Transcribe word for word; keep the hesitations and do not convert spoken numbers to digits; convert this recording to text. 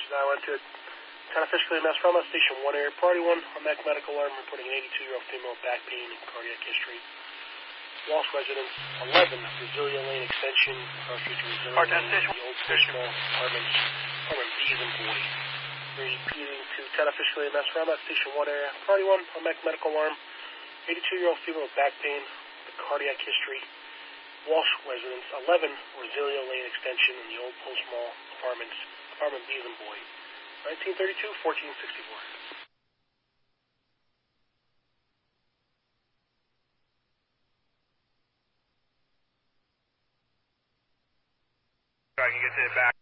I went to Town of Fishkill, Mass. From Station one area, Priority one, on Mac Medical Alarm, reporting an eighty-two-year-old female with back pain and cardiac history. Walsh Residence, eleven, Brasilia Lane Extension, across street to Brasilia Lane, the old Fishkill Apartments, apartment B's and Boy. Repeating to Town of Fishkill, Mass. From Station one area, Priority one, on Mac Medical Alarm, eighty-two-year-old female with back pain, with cardiac history. Walsh Residence, eleven, Brasilia Lane Extension, in the old Post Mall Apartments, apartment B's and Boy. nineteen thirty-two, fourteen sixty-four. I can get to the back.